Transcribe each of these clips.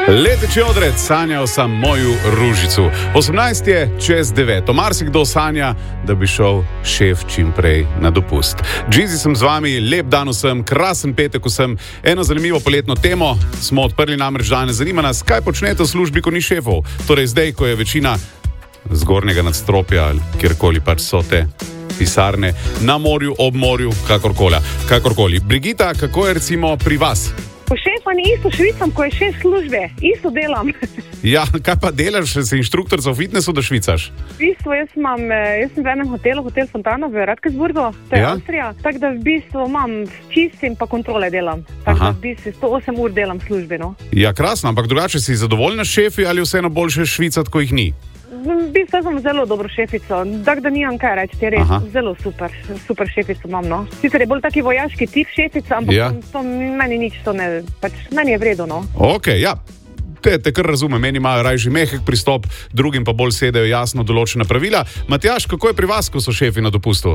Leteči odred, sanjal sem moju ružicu. 18 je čez 9. Marsikdo sanja, da bi šel šef čim prej na dopust. Džizi sem z vami, lep dan vsem, krasen petek vsem. Eno zanimivo poletno temo smo odprli namreč danes. Zanima nas, kaj počnete v službi, ko ni šefov. Torej zdaj, ko je večina zgornjega nadstropja ali kjerkoli pač so te pisarne, na morju, ob morju, kakorkoli. Brigita, kako je recimo pri vas? Po šefa ni isto švicam, ko je šef službe. Isto delam. Ja, kaj pa delaš, si inštruktorica v fitnessu, da švicaš? V bistvu, jaz sem v enem hotelu, Hotel Fontana v Radkersburgu, to je Avstrija. Tako da v bistvu čistim pa kontrole delam. Tako da v bistvu 108 ur delam v službi, no. Ja, krasno, ampak drugače si zadovoljna s šefi ali vseeno boljše švicat, ko jih ni? V bistvu sem zelo dobro šefico, tako da nimam kaj reči, je res zelo super šefico imam, no. Sicer je bolj taki vojaški tip šefica, ampak to meni nič, to ne, pač meni je vredo, no. Okej, ja. Te kar razumem, meni imajo rajši mehek pristop, drugim pa bolj sedejo jasno določena pravila. Matjaž, kako je pri vas, ko so šefi na dopustu?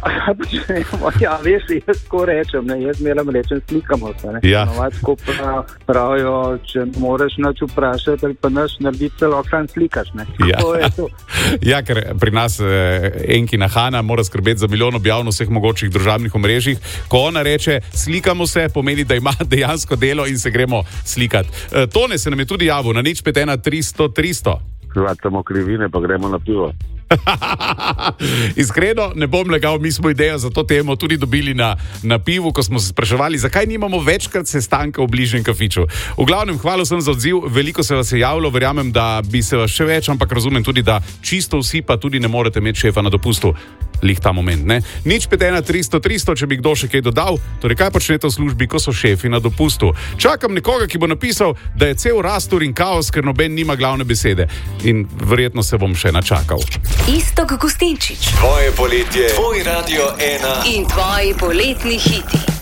Ja, veš, jaz tako rečem, jaz zmeraj rečem, slikamo se. Ja. Tako pravijo, če moraš nič vprašati, ali pa nič narediti, celo okran slikaš. Ja. Ja, ker pri nas Enkina Hana mora skrbeti za milijon objav na vseh mogočih družabnih omrežjih. Ko ona reče, slikamo se, pomeni, da ima dejansko delo in se gremo slikati. Tone se nam je tudi javil na 051 300 300. Hvatamo krivine, pa gremo na pivo. Iskreno, ne bom legal, mi smo idejo za to temo tudi dobili na pivu, ko smo se spraševali, zakaj nimamo večkrat sestanka v bližnjem kafiču. V glavnem, hvala sem za odziv, veliko se vas je javilo, verjamem, da bi se vas še več, ampak razumem tudi, da čisto vsi pa tudi ne morete imeti šefa na dopustu. Lih ta moment, ne? 051 300 300, če bi kdo še kaj dodal. Torej, kaj počnete v službi, ko so šefi na dopustu? Čakam nekoga, ki bo napisal, da je cel rastur in kaos, ker noben nima glavne besede. In verjetno se bom še načakal. Iztok Gustinčič. Tvoje poletje, tvoj Radio 1 in tvoji poletni hiti.